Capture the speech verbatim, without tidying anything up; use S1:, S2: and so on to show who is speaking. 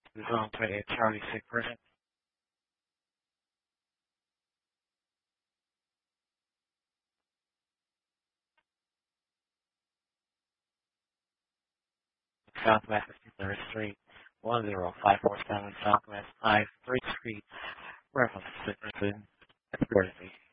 S1: Zone twenty-eight Charlie Sick Person. Southwest fifty-third Street, one zero five four seven Southwest five three Street, Reference Sick Person, Jersey.